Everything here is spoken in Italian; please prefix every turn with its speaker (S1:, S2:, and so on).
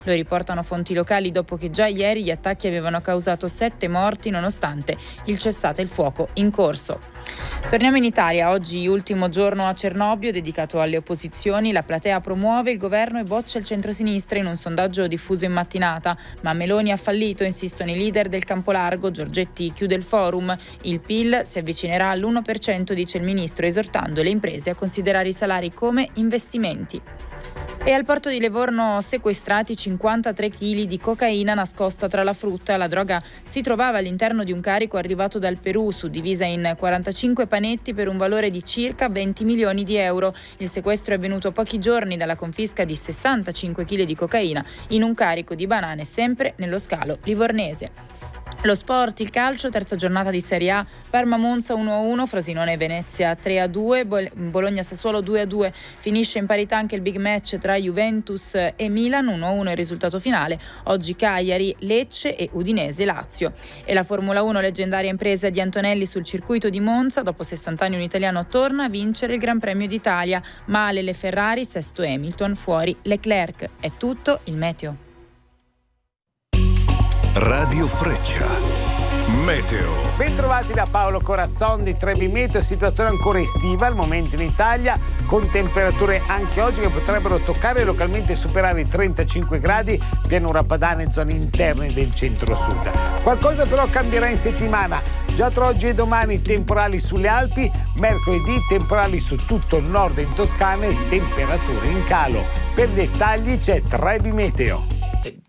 S1: Lo riportano fonti locali dopo che già ieri gli attacchi avevano causato 7 morti nonostante il cessate il fuoco in corso. Torniamo in Italia. Oggi ultimo giorno a Cernobbio dedicato alle opposizioni. La platea promuove il governo e boccia il centrosinistra in un sondaggio diffuso in mattinata. Ma Meloni ha fallito, insistono i leader del campo largo. Giorgetti chiude il forum. Il PIL si avvicinerà all'1%, dice il ministro, esortando le imprese a considerare i salari come investimenti. E al porto di Livorno sequestrati 53 kg di cocaina nascosta tra la frutta. La droga si trovava all'interno di un carico arrivato dal Perù, suddivisa in 45 panetti per un valore di circa 20 milioni di euro. Il sequestro è avvenuto a pochi giorni dalla confisca di 65 kg di cocaina in un carico di banane sempre nello scalo livornese. Lo sport, il calcio, terza giornata di Serie A, Parma-Monza 1-1, Frosinone-Venezia 3-2, Bologna-Sassuolo 2-2, finisce in parità anche il big match tra Juventus e Milan, 1-1 il risultato finale, oggi Cagliari, Lecce e Udinese-Lazio. E la Formula 1, leggendaria impresa di Antonelli sul circuito di Monza, dopo 60 anni un italiano torna a vincere il Gran Premio d'Italia, male le Ferrari, sesto Hamilton, fuori Leclerc. È tutto, il meteo.
S2: Radio Freccia, meteo.
S3: Bentrovati da Paolo Corazzon di Trebi Meteo, situazione ancora estiva al momento in Italia, con temperature anche oggi che potrebbero toccare e localmente superare i 35 gradi, pianura padana e zone interne del centro-sud. Qualcosa però cambierà in settimana, già tra oggi e domani temporali sulle Alpi, mercoledì temporali su tutto il nord in Toscana e temperature in calo. Per dettagli c'è Trebi Meteo.